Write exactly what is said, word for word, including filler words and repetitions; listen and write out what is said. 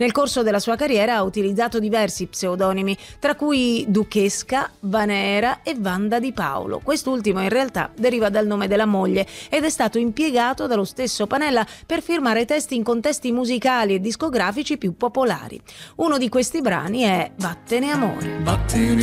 Nel corso della sua carriera ha utilizzato diversi pseudonimi, tra cui Duchesca, Vanera e Wanda Di Paolo. Quest'ultimo in realtà deriva dal nome della moglie ed è stato impiegato dallo stesso Panella per firmare testi in contesti musicali e discografici più popolari. Uno di questi brani è Vattene amore. Vattene